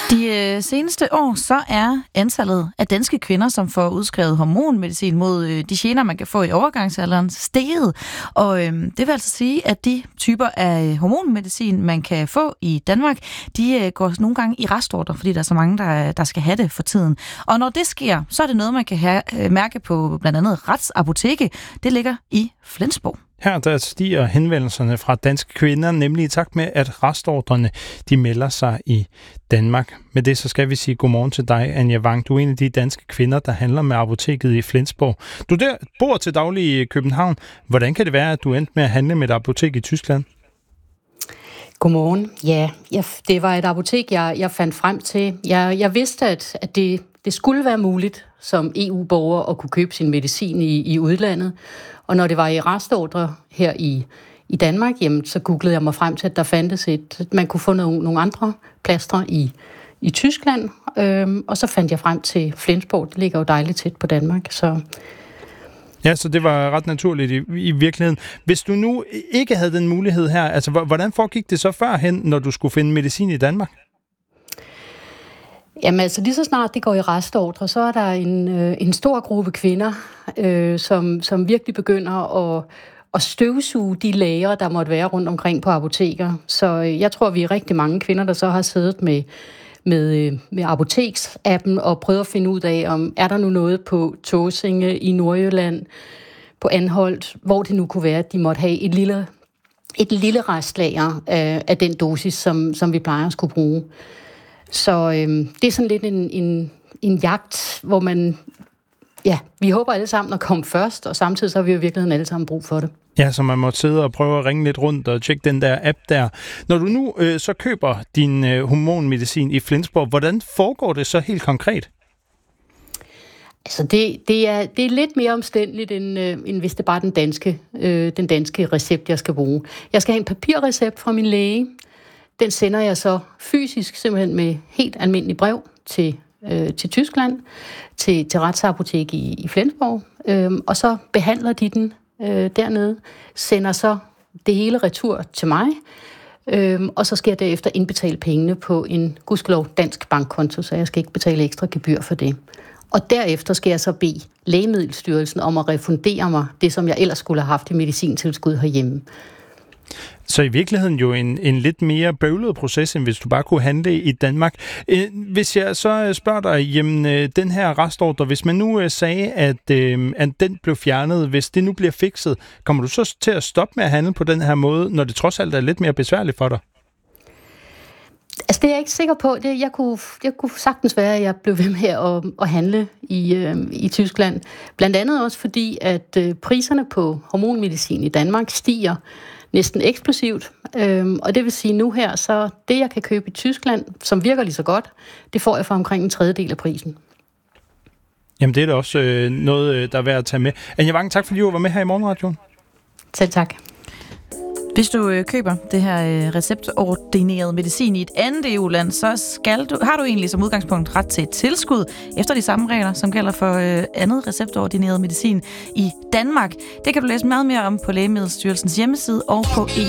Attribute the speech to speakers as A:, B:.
A: De seneste år så er antallet af danske kvinder, som får udskrevet hormonmedicin mod de gener, man kan få i overgangsalderen, steget. Og det vil altså sige, at de typer af hormonmedicin, man kan få i Danmark, de går nogle gange i restordre, fordi der er så mange, der skal have det for tiden. Og når det sker, så er det noget, man kan mærke på blandt andet Retsapoteket. Det ligger i Flensborg.
B: Her der stiger henvendelserne fra danske kvinder, nemlig i takt med, at restordrene de melder sig i Danmark. Med det så skal vi sige godmorgen til dig, Anja Wang. Du er en af de danske kvinder, der handler med apoteket i Flensborg. Du bor til daglig i København. Hvordan kan det være, at du endte med at handle med et apotek i Tyskland?
C: Godmorgen. Ja, det var et apotek, jeg fandt frem til. Jeg vidste, at det skulle være muligt som EU-borger at kunne købe sin medicin i udlandet. Og når det var i restordre her i Danmark, jamen, så googlede jeg mig frem til, at der fandtes man kunne få nogle andre plastre i Tyskland. Og så fandt jeg frem til Flensborg. Det ligger jo dejligt tæt på Danmark.
B: Ja, så det var ret naturligt i virkeligheden. Hvis du nu ikke havde den mulighed her, altså hvordan foregik det så førhen, når du skulle finde medicin i Danmark?
C: Jamen altså lige så snart det går i restordre, så er der en stor gruppe kvinder, som virkelig begynder at støvsuge de lagre, der måtte være rundt omkring på apoteker. Så jeg tror, vi er rigtig mange kvinder, der så har siddet med apoteksappen og prøvet at finde ud af, om er der nu noget på Tåsinge i Nordjylland, på Anholt, hvor det nu kunne være, at de måtte have et lille restlager af den dosis, som vi plejer at skulle bruge. Så det er sådan lidt en jagt, hvor vi håber alle sammen at komme først, og samtidig så har vi jo i virkeligheden alle sammen brug for det.
B: Ja, så man må sidde og prøve at ringe lidt rundt og tjekke den der app der. Når du nu så køber din hormonmedicin i Flensborg, hvordan foregår det så helt konkret?
C: Altså det er lidt mere omstændeligt, end hvis det bare er den danske recept, jeg skal bruge. Jeg skal have en papirrecept fra min læge. Den sender jeg så fysisk simpelthen med helt almindelig brev til Tyskland, til Retsapotek i Flensborg, og så behandler de den dernede, sender så det hele retur til mig, og så skal jeg derefter indbetale pengene på en gudskelov dansk bankkonto, så jeg skal ikke betale ekstra gebyr for det. Og derefter skal jeg så bede Lægemiddelstyrelsen om at refundere mig det, som jeg ellers skulle have haft i medicintilskud herhjemme.
B: Så i virkeligheden jo en lidt mere bøvlet proces, end hvis du bare kunne handle i Danmark. Hvis jeg så spørger dig, jamen den her restordre, hvis man nu sagde, at den blev fjernet, hvis det nu bliver fikset, kommer du så til at stoppe med at handle på den her måde, når det trods alt er lidt mere besværligt for dig?
C: Altså det er jeg ikke sikker på. Jeg kunne sagtens være, at jeg blev ved med at handle i Tyskland. Blandt andet også fordi, at priserne på hormonmedicin i Danmark stiger næsten eksplosivt. Og det vil sige nu her, så det jeg kan købe i Tyskland, som virker lige så godt, det får jeg for omkring en tredjedel af prisen.
B: Jamen det er da også noget, der er værd at tage med. Anja Wang, tak fordi du var med her i Morgenradioen.
C: Selv tak.
A: Hvis du køber det her receptordineret medicin i et andet EU-land, så har du egentlig som udgangspunkt ret til et tilskud efter de samme regler, som gælder for andet receptordineret medicin i Danmark. Det kan du læse meget mere om på Lægemiddelstyrelsens hjemmeside og på